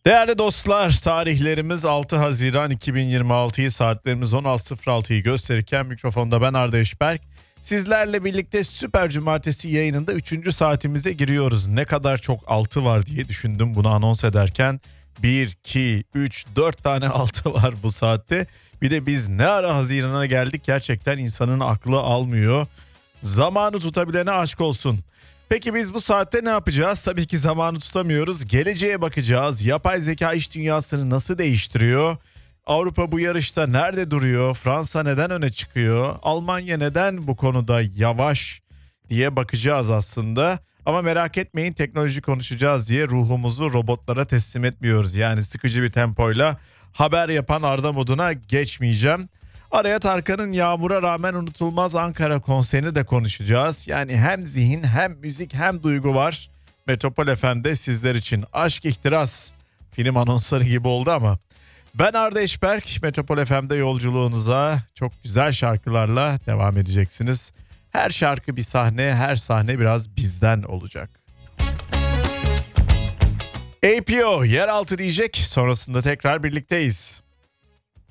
Değerli dostlar, tarihlerimiz 6 Haziran 2026'yı, saatlerimiz 16.06'yı gösterirken mikrofonda ben Arda Eşberk. Sizlerle birlikte Süper Cumartesi yayınında 3. saatimize giriyoruz. Ne kadar çok 6 var diye düşündüm bunu anons ederken. 1, 2, 3, 4 tane 6 var bu saatte. Bir de biz ne ara Haziran'a geldik, gerçekten insanın aklı almıyor. Zamanı tutabilene aşk olsun. Peki biz bu saatte ne yapacağız? Tabii ki zamanı tutamıyoruz. Geleceğe bakacağız. Yapay zeka iş dünyasını nasıl değiştiriyor? Avrupa bu yarışta nerede duruyor? Fransa neden öne çıkıyor? Almanya neden bu konuda yavaş diye bakacağız aslında. Ama merak etmeyin, teknoloji konuşacağız diye ruhumuzu robotlara teslim etmiyoruz. Yani sıkıcı bir tempoyla haber yapan Arda moduna geçmeyeceğim. Araya Tarkan'ın Yağmur'a rağmen unutulmaz Ankara konserini de konuşacağız. Yani hem zihin hem müzik hem duygu var. Metropol FM'de sizler için aşk ihtiras film anonsları gibi oldu ama. Ben Arda Eşberk, Metropol FM'de yolculuğunuza çok güzel şarkılarla devam edeceksiniz. Her şarkı bir sahne, her sahne biraz bizden olacak. APO yeraltı diyecek, sonrasında tekrar birlikteyiz.